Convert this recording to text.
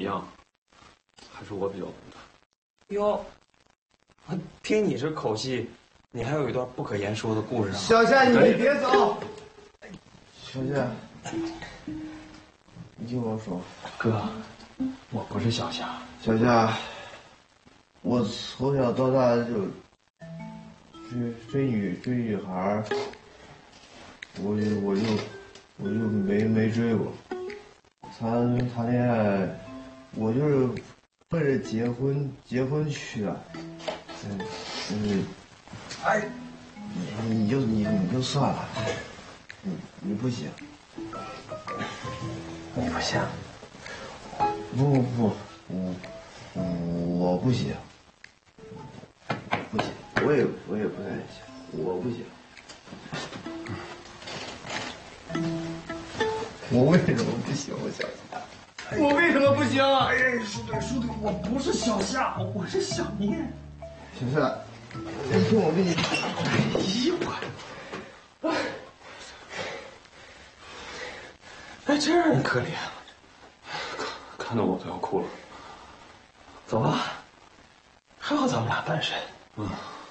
样，还是我比较龙的。 哟，听你这口气，你还有一段不可言说的故事啊！ 小夏，你别走。小夏，你听我说， 哥，我不是小夏。 小夏，我从小到大就追女孩，我就没追过。谈恋爱，我就是奔着结婚去的。哎，你就算了，你不行， 你不行？ 不，我不行，不行，我也不太行，我不行。我为什么不行？我想想。我为什么不行？哎呀，叔对，我不是小夏，我是小念。小夏，你听我跟你， 哎，真让人可怜， 看得我都要哭了。 走吧，还好咱们俩单身。 嗯。